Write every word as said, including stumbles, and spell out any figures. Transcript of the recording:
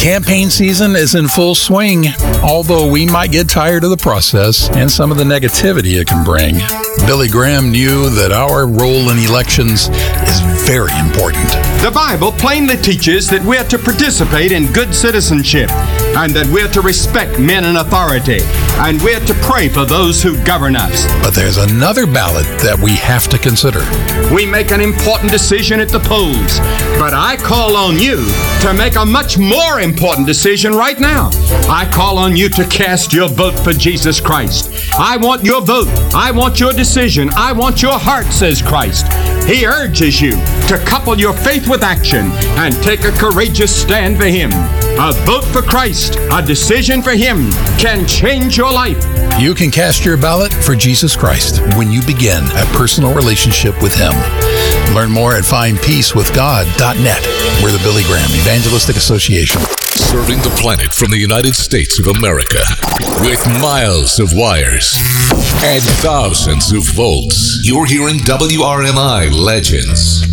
Campaign season is in full swing, although we might get tired of the process and some of the negativity it can bring. Billy Graham knew that our role in elections is very important. The Bible plainly teaches that we are to participate in good citizenship, and that we are to respect men in authority, and we are to pray for those who govern us. But there's another ballot that we have to consider. We make an important decision at the polls, but I call on you to make a much more important decision right now. I call on you to cast your vote for Jesus Christ. I want your vote. I want your decision. I want your heart, says Christ. He urges you to couple your faith with action and take a courageous stand for Him. A vote for Christ, a decision for Him, can change your life. You can cast your ballot for Jesus Christ when you begin a personal relationship with Him. Learn more at find peace with god dot net. We're the Billy Graham Evangelistic Association. Serving the planet from the United States of America with miles of wires and thousands of volts. You're hearing W R M I Legends.